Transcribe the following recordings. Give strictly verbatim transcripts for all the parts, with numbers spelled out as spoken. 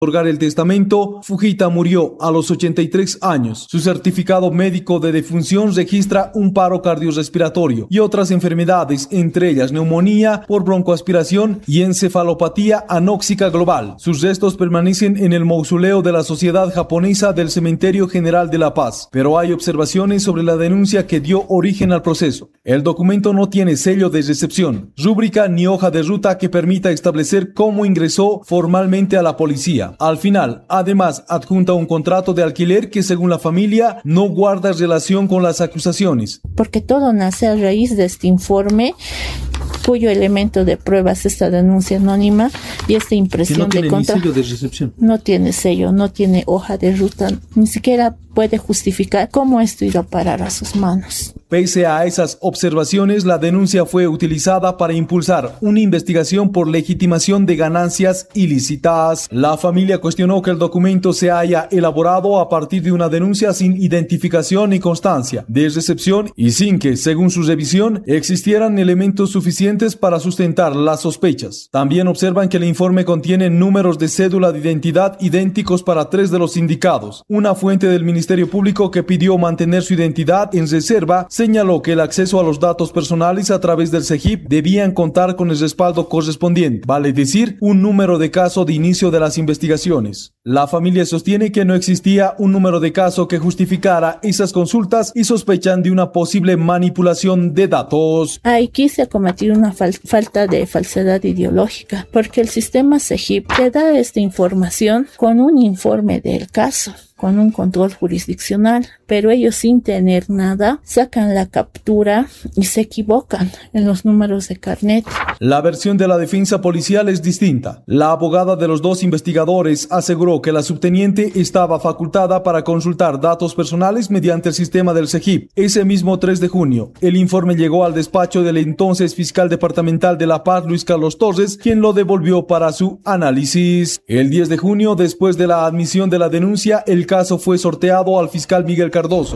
otorgar el testamento, Fujita murió a los ochenta y tres años. Su certificado médico de defunción registra un paro cardiorrespiratorio y otras enfermedades, entre ellas neumonía por broncoaspiración y encefalopatía anóxica global. Sus restos permanecen en el mausoleo de la Sociedad Japonesa del Cementerio General de La Paz, pero hay observaciones sobre la denuncia que dio origen al proceso. El documento no tiene sello de recepción, rúbrica ni hoja de ruta que permita establecer cómo ingresó formalmente a la policía. Al final, además, adjunta un contrato de alquiler que, según la familia, no guarda relación con las acusaciones. Porque todo nace a raíz de este informe, cuyo elemento de prueba es esta denuncia anónima y esta impresión que no tiene de contrato. Ni sello de recepción. No tiene sello, no tiene hoja de ruta, ni siquiera puede justificar cómo esto iba a parar a sus manos. Pese a esas observaciones, la denuncia fue utilizada para impulsar una investigación por legitimación de ganancias ilícitas. La familia cuestionó que el documento se haya elaborado a partir de una denuncia sin identificación ni constancia de recepción y sin que, según su revisión, existieran elementos suficientes para sustentar las sospechas. También observan que el informe contiene números de cédula de identidad idénticos para tres de los indicados. Una fuente del Ministerio Público que pidió mantener su identidad en reserva señaló que el acceso a los datos personales a través del CEGIP debían contar con el respaldo correspondiente, vale decir, un número de caso de inicio de las investigaciones. La familia sostiene que no existía un número de caso que justificara esas consultas y sospechan de una posible manipulación de datos. Aquí se ha cometido una fal- falta de falsedad ideológica, porque el sistema CEGIP te da esta información con un informe del caso, con un control jurisdiccional, pero ellos sin tener nada sacan la captura y se equivocan en los números de carnet. La versión de la defensa policial es distinta. La abogada de los dos investigadores aseguró que la subteniente estaba facultada para consultar datos personales mediante el sistema del CEGIP. Ese mismo tres de junio, el informe llegó al despacho del entonces fiscal departamental de La Paz, Luis Carlos Torres, quien lo devolvió para su análisis. El diez de junio, después de la admisión de la denuncia, el caso fue sorteado al fiscal Miguel Cardoso.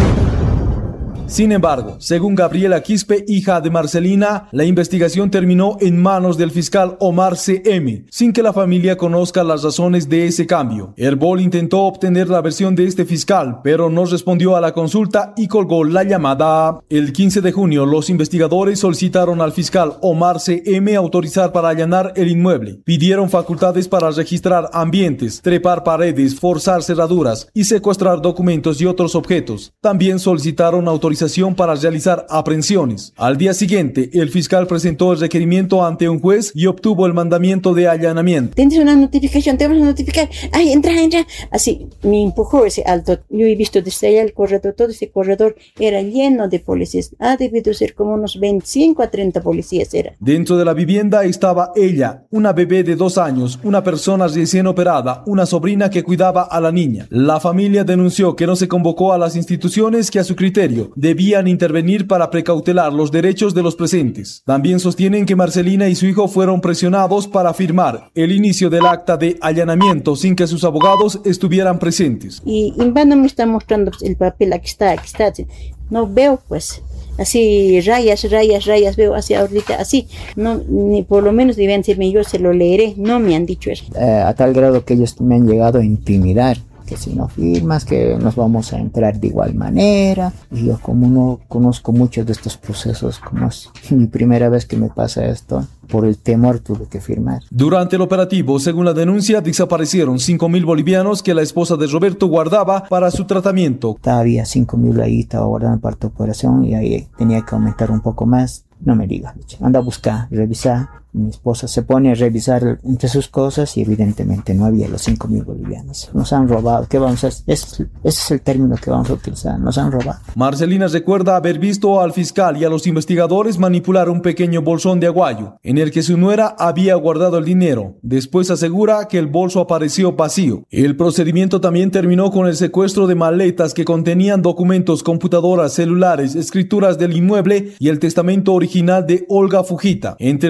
Sin embargo, según Gabriela Quispe, hija de Marcelina, la investigación terminó en manos del fiscal Omar C M, sin que la familia conozca las razones de ese cambio. Herbol intentó obtener la versión de este fiscal, pero no respondió a la consulta y colgó la llamada. El quince de junio, los investigadores solicitaron al fiscal Omar C M autorizar para allanar el inmueble. Pidieron facultades para registrar ambientes, trepar paredes, forzar cerraduras y secuestrar documentos y otros objetos. También solicitaron autorización para realizar aprehensiones. Al día siguiente, el fiscal presentó el requerimiento ante un juez y obtuvo el mandamiento de allanamiento. Tienes una notificación, te vamos a notificar. Ay, entra, entra. Así, me empujó ese alto. Yo he visto desde allá el corredor, todo ese corredor era lleno de policías. Ha debido ser como unos veinticinco a treinta policías era. Dentro de la vivienda estaba ella, una bebé de dos años, una persona recién operada, una sobrina que cuidaba a la niña. La familia denunció que no se convocó a las instituciones que a su criterio debían intervenir para precautelar los derechos de los presentes. También sostienen que Marcelina y su hijo fueron presionados para firmar el inicio del acta de allanamiento sin que sus abogados estuvieran presentes. Y en vano me está mostrando el papel, aquí está, aquí está. No veo pues, así rayas, rayas, rayas, veo así ahorita, así. No, ni por lo menos deben decirme, yo se lo leeré, no me han dicho eso. Eh, a tal grado que ellos me han llegado a intimidar, que si no firmas, que nos vamos a entrar de igual manera. Y yo, como no conozco muchos de estos procesos, como es mi primera vez que me pasa esto, por el temor tuve que firmar. Durante el operativo, según la denuncia, desaparecieron cinco mil bolivianos que la esposa de Roberto guardaba para su tratamiento. Había cinco mil ahí, estaba guardando para tu operación y ahí tenía que aumentar un poco más. No me digas, anda a buscar, revisar. Mi esposa se pone a revisar entre sus cosas y evidentemente no había los cinco mil bolivianos. Nos han robado. ¿Qué vamos a hacer? Ese, ese es el término que vamos a utilizar. Nos han robado. Marcelina recuerda haber visto al fiscal y a los investigadores manipular un pequeño bolsón de aguayo en el que su nuera había guardado el dinero. Después asegura que el bolso apareció vacío. El procedimiento también terminó con el secuestro de maletas que contenían documentos, computadoras, celulares, escrituras del inmueble y el testamento original de Olga Fujita. Entre los objetos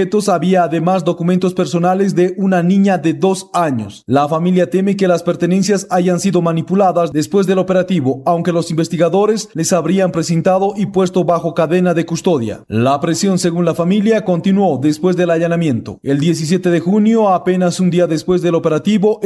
objetos había además documentos personales de una niña de dos años. La familia teme que las pertenencias hayan sido manipuladas después del operativo, aunque los investigadores les habrían presentado y puesto bajo cadena de custodia. La presión, según la familia, continuó después del allanamiento. El diecisiete de junio, apenas un día después del operativo,